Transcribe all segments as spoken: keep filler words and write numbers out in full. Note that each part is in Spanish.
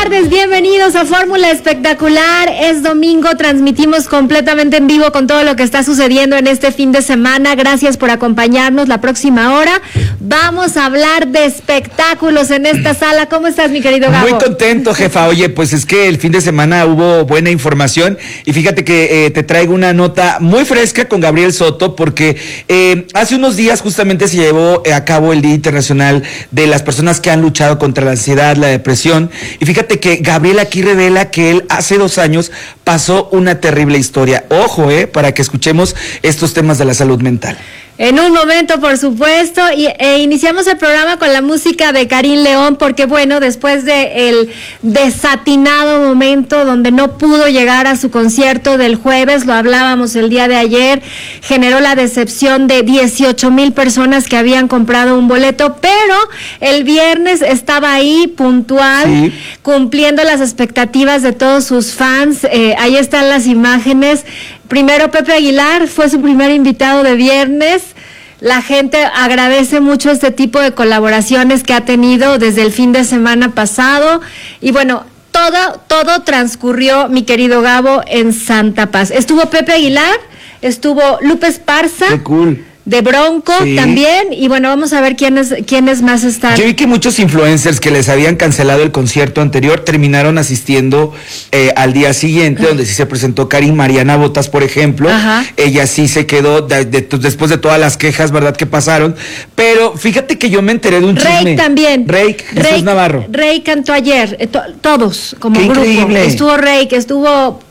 tardes, bienvenidos a Fórmula Espectacular. Es domingo, transmitimos completamente en vivo con todo lo que está sucediendo en este fin de semana. Gracias por acompañarnos. La próxima hora vamos a hablar de espectáculos en esta sala. ¿Cómo estás, mi querido Gabo? Muy contento, jefa. Oye, pues es que el fin de semana hubo buena información y fíjate que eh, te traigo una nota muy fresca con Gabriel Soto porque eh, hace unos días justamente se llevó a cabo el Día Internacional de las personas que han luchado contra la ansiedad, la depresión. Y fíjate que Gabriel aquí revela que él hace dos años pasó una terrible historia. Ojo, eh, para que escuchemos estos temas de la salud mental. En un momento, por supuesto, y, e iniciamos el programa con la música de Karim León, porque bueno, después de el desatinado momento donde no pudo llegar a su concierto del jueves, lo hablábamos el día de ayer, generó la decepción de dieciocho mil personas que habían comprado un boleto, pero el viernes estaba ahí puntual, sí, cumpliendo las expectativas de todos sus fans. Eh, ahí están las imágenes. Primero Pepe Aguilar fue su primer invitado de viernes. La gente agradece mucho este tipo de colaboraciones que ha tenido desde el fin de semana pasado. Y bueno, todo, todo transcurrió, mi querido Gabo, en Santa Paz. Estuvo Pepe Aguilar, estuvo Lupe Esparza. Qué cool. De Bronco, sí, también, y bueno, vamos a ver quiénes quiénes más están. Yo vi que muchos influencers que les habían cancelado el concierto anterior terminaron asistiendo eh, al día siguiente, donde sí se presentó Karim. Mariana Botas, por ejemplo. Ajá. Ella sí se quedó de, de, de, después de todas las quejas, ¿verdad?, que pasaron, pero fíjate que yo me enteré de un chisme. Rey también. Rey, Jesús Navarro. Rey cantó ayer, eh, to, todos, como Qué grupo. Increíble. Estuvo Rey, que estuvo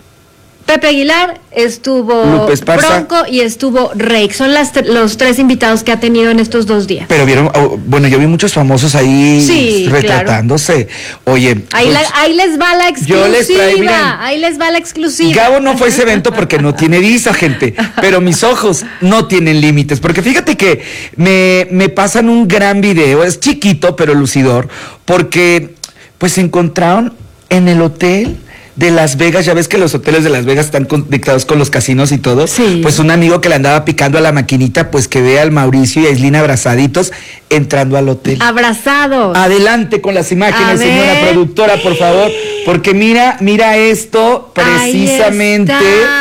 Pepe Aguilar, estuvo Bronco y estuvo Rey. Son las los tres invitados que ha tenido en estos dos días. Pero vieron, oh, bueno, yo vi muchos famosos ahí, sí, retratándose. Claro. Oye, ahí, pues, la, ahí les va la exclusiva. Yo les traigo, miren, ahí les va la exclusiva. Gabo no fue a ese evento porque no tiene visa, gente. Pero mis ojos no tienen límites. Porque fíjate que me, me pasan un gran video. Es chiquito, pero lucidor. Porque pues se encontraron en el hotel de Las Vegas. Ya ves que los hoteles de Las Vegas están conectados con los casinos y todo. Sí. Pues un amigo que le andaba picando a la maquinita, pues que ve al Mauricio y a Aislinn abrazaditos entrando al hotel. Abrazados. Adelante con las imágenes, señora productora, por favor, porque mira, mira esto precisamente.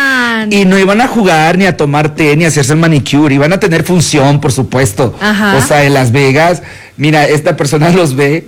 Y no iban a jugar, ni a tomar té, ni a hacerse el manicure, iban a tener función, por supuesto. Ajá. O sea, en Las Vegas, mira, esta persona los ve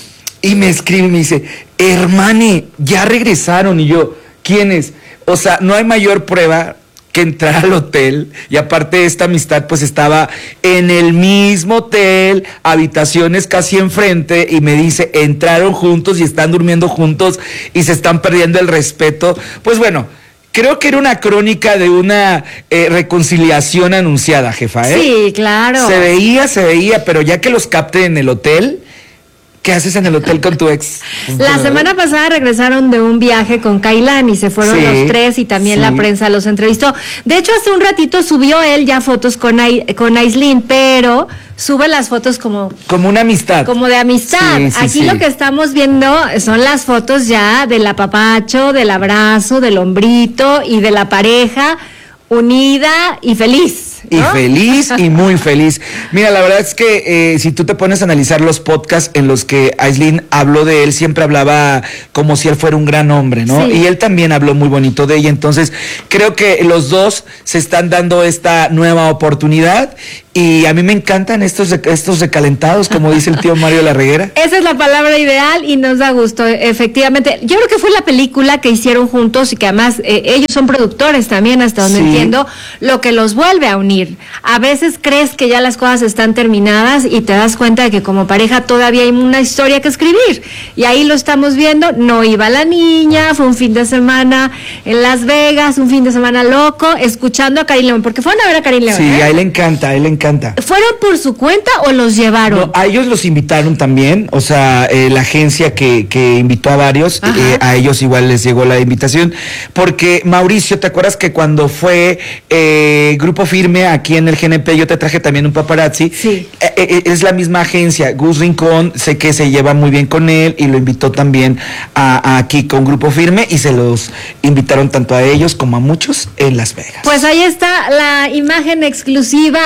y me escribe y me dice, hermane, ya regresaron. Y yo, ¿quiénes? O sea, no hay mayor prueba que entrar al hotel. Y aparte esta amistad pues estaba en el mismo hotel, habitaciones casi enfrente, y me dice, entraron juntos y están durmiendo juntos y se están perdiendo el respeto. Pues bueno, creo que era una crónica de una eh, reconciliación anunciada, jefa, ¿eh? Sí, claro. Se veía, se veía, pero ya que los capten en el hotel, ¿qué haces en el hotel con tu ex? La semana pasada regresaron de un viaje con Kailán y se fueron sí, los tres y también sí, la prensa los entrevistó. De hecho, hace un ratito subió él ya fotos con, con Aislinn, pero sube las fotos como... Como una amistad. Como de amistad. Sí, sí, Aquí sí. Lo que estamos viendo son las fotos ya del apapacho, del abrazo, del hombrito y de la pareja unida y feliz. Y ¿no? Feliz y muy feliz. Mira, la verdad es que eh, si tú te pones a analizar los podcasts en los que Aislinn habló de él, siempre hablaba como si él fuera un gran hombre, ¿no? Sí. Y él también habló muy bonito de ella. Entonces, creo que los dos se están dando esta nueva oportunidad. Y a mí me encantan estos estos recalentados, como dice el tío Mario Larreguera. Esa es la palabra ideal y nos da gusto, efectivamente. Yo creo que fue la película que hicieron juntos y que además eh, ellos son productores también, hasta donde sí, entiendo, lo que los vuelve a unir. A veces crees que ya las cosas están terminadas y te das cuenta de que como pareja todavía hay una historia que escribir. Y ahí lo estamos viendo. No iba la niña, fue un fin de semana en Las Vegas, un fin de semana loco, escuchando a Karim León, porque fueron a ver a Karim León. Sí, ¿eh? a él le encanta, a él le encanta. ¿Fueron por su cuenta o los llevaron? No, a ellos los invitaron también, o sea, eh, la agencia que, que invitó a varios, eh, a ellos igual les llegó la invitación, porque Mauricio, ¿te acuerdas que cuando fue eh, Grupo Firme aquí en el G N P, yo te traje también un paparazzi? Sí. Eh, eh, es la misma agencia, Gus Rincón, sé que se lleva muy bien con él y lo invitó también a, a aquí con Grupo Firme y se los invitaron tanto a ellos como a muchos en Las Vegas. Pues ahí está la imagen exclusiva, Aislinn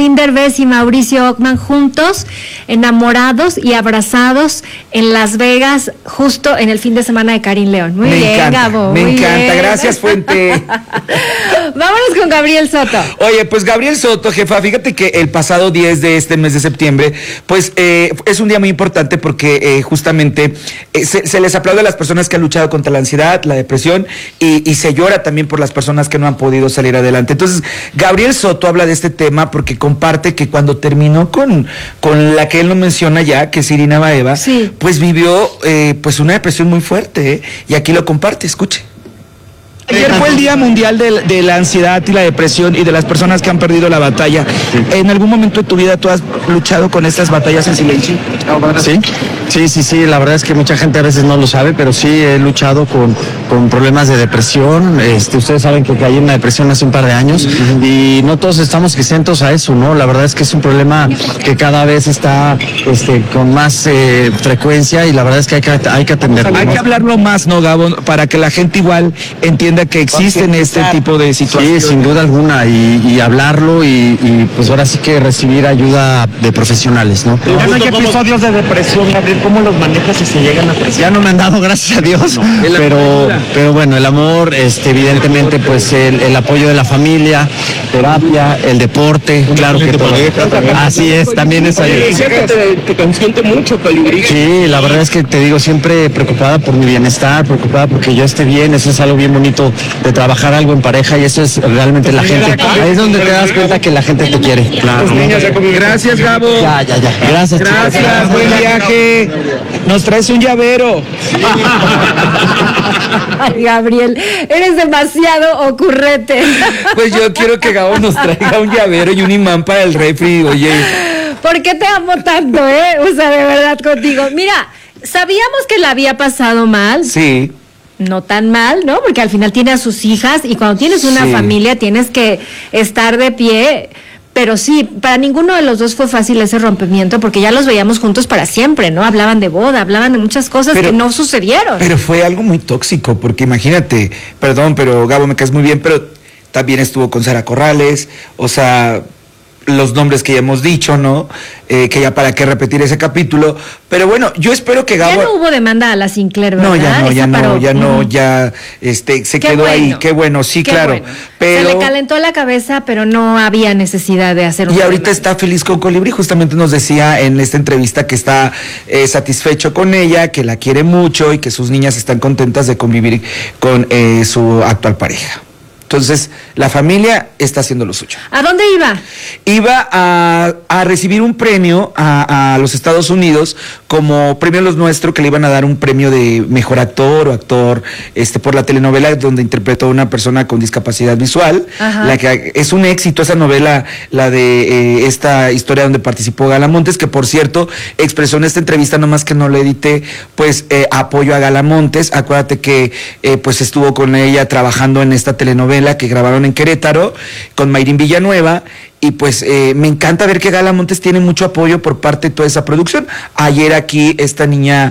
Eugenio Derbez y Mauricio Ockman juntos, enamorados y abrazados en Las Vegas, justo en el fin de semana de Karin León. Muy me bien, encanta, Gabo. Me muy encanta, bien. Gracias, Fuente. Vámonos con Gabriel Soto. Oye, pues Gabriel Soto, jefa, fíjate que el pasado diez de este mes de septiembre, pues eh, es un día muy importante porque eh, justamente eh, se, se les aplaude a las personas que han luchado contra la ansiedad, la depresión y, y se llora también por las personas que no han podido salir adelante. Entonces, Gabriel Soto habla de este tema porque comparte que cuando terminó con, con la que él no menciona ya, que es Irina Baeva, sí. pues vivió eh, pues una depresión muy fuerte, ¿eh? Y aquí lo comparte, escuche. Ayer fue el Día Mundial de, de la Ansiedad y la Depresión y de las personas que han perdido la batalla. Sí. ¿En algún momento de tu vida tú has luchado con estas batallas en silencio? Sí, sí, sí, sí. La verdad es que mucha gente a veces no lo sabe, pero sí he luchado con, con problemas de depresión. Este, ustedes saben que caí en una depresión hace un par de años uh-huh. y no todos estamos exentos a eso, ¿no? La verdad es que es un problema que cada vez está este, con más eh, frecuencia y la verdad es que hay que, hay que atenderlo. Hay ¿no? que hablarlo más, ¿no, Gabo? Para que la gente igual entienda que existen este tipo de situaciones. Sí, sin duda alguna, y, y hablarlo y, y pues ahora sí que recibir ayuda de profesionales, ¿no? Ya no hay episodios de depresión, Gabriel, ¿cómo los manejas si se llegan a apreciar? Ya no me han dado, gracias a Dios, no, pero, pero bueno, el amor, este, evidentemente, pues el, el apoyo de la familia, terapia, el deporte, claro que todo. Así es, también es ahí. Te, te consiente mucho, Colibrí. Sí, la verdad es que te digo, siempre preocupada por mi bienestar, preocupada porque yo esté bien, eso es algo bien bonito de trabajar algo en pareja y eso es realmente la gente. Ahí es donde te das cuenta que la gente te quiere. Claro. Gracias, Gabo. Ya, ya, ya. Gracias, Gracias, chicas. buen viaje. Nos traes un llavero. Ay, Gabriel, eres demasiado ocurrente. Pues yo quiero que Gabo nos traiga un llavero y un imán para el refri, oye. ¿Por qué te amo tanto, eh? O sea, de verdad contigo. Mira, sabíamos que la había pasado mal. Sí. No tan mal, ¿no? Porque al final tiene a sus hijas y cuando tienes una sí. familia tienes que estar de pie. Pero sí, para ninguno de los dos fue fácil ese rompimiento porque ya los veíamos juntos para siempre, ¿no? Hablaban de boda, hablaban de muchas cosas pero, que no sucedieron. Pero fue algo muy tóxico porque imagínate, perdón, pero Gabo, me caes muy bien, pero también estuvo con Sara Corrales, o sea, los nombres que ya hemos dicho, ¿no? Eh, que ya para qué repetir ese capítulo. Pero bueno, yo espero que Gabo... Ya no hubo demanda a la Sinclair, ¿verdad? No, ya no, ya Esa no, paró. ya no, uh-huh. ya este, se qué quedó bueno. ahí. Qué bueno, sí, qué claro. Bueno. Pero... Se le calentó la cabeza, pero no había necesidad de hacer un Y ahorita demanda. está feliz con Colibrí. Justamente nos decía en esta entrevista que está eh, satisfecho con ella, que la quiere mucho y que sus niñas están contentas de convivir con eh, su actual pareja. Entonces, la familia está haciendo lo suyo. ¿A dónde iba? Iba a, a recibir un premio a, a los Estados Unidos, como premio Los Nuestro, que le iban a dar un premio de mejor actor o actor este por la telenovela donde interpretó a una persona con discapacidad visual. Ajá. La que es un éxito esa novela, la de eh, esta historia donde participó Gala Montes, que por cierto expresó en esta entrevista, nomás que no le edité, pues eh, apoyo a Gala Montes. Acuérdate que eh, pues estuvo con ella trabajando en esta telenovela que grabaron en Querétaro con Mayrín Villanueva y pues eh, me encanta ver que Gala Montes tiene mucho apoyo por parte de toda esa producción. Ayer aquí esta niña,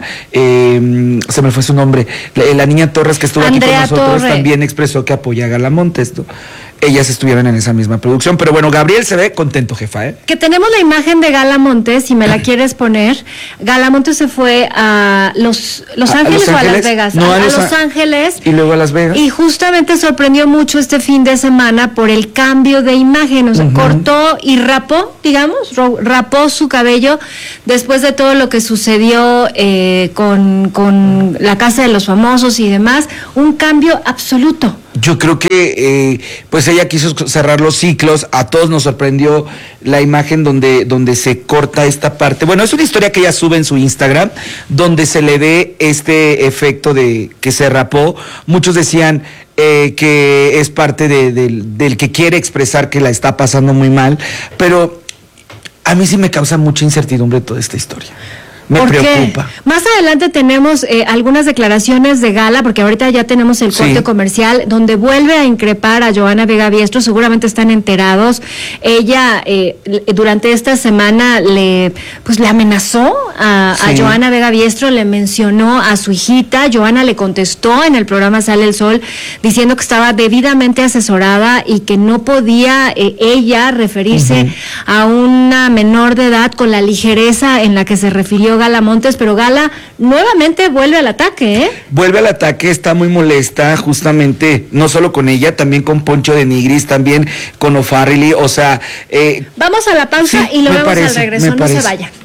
eh, se me fue su nombre, la, la niña Torres que estuvo Andrea aquí con nosotros Torre. también expresó que apoya a Gala Montes, ¿no? Ellas estuvieron en esa misma producción, pero bueno, Gabriel se ve contento, jefa, ¿eh? Que tenemos la imagen de Gala Montes, si me la quieres poner. Gala Montes se fue a Los, Los ¿A- a Ángeles Los o a Ángeles? Las Vegas. No, a, a a Los Los Á- Ángeles. Y luego a Las Vegas. Y justamente sorprendió mucho este fin de semana por el cambio de imagen. O sea, Ujú. cortó y rapó, digamos, ro- rapó su cabello después de todo lo que sucedió eh, con, con la Casa de los Famosos y demás. Un cambio absoluto. Yo creo que eh, pues ella quiso cerrar los ciclos, a todos nos sorprendió la imagen donde, donde se corta esta parte. Bueno, es una historia que ella sube en su Instagram, donde se le ve este efecto de que se rapó. Muchos decían eh, que es parte de, de, del que quiere expresar que la está pasando muy mal, pero a mí sí me causa mucha incertidumbre toda esta historia. Me ¿Por preocupa. Qué? Más adelante tenemos eh, algunas declaraciones de Gala, porque ahorita ya tenemos el corte sí. comercial, donde vuelve a increpar a Johanna Vega Biestro, seguramente están enterados. Ella eh, durante esta semana le pues le amenazó a, sí. a Johanna Vega Biestro, le mencionó a su hijita. Johanna le contestó en el programa Sale el Sol diciendo que estaba debidamente asesorada y que no podía eh, ella referirse uh-huh. a una menor de edad con la ligereza en la que se refirió Gala Montes, pero Gala nuevamente vuelve al ataque, ¿eh? Vuelve al ataque, está muy molesta, justamente, no solo con ella, también con Poncho de Nigris, también con O'Farrill, o sea... Eh, Vamos a la pausa sí, y lo vemos parece, al regreso, no parece. se vaya.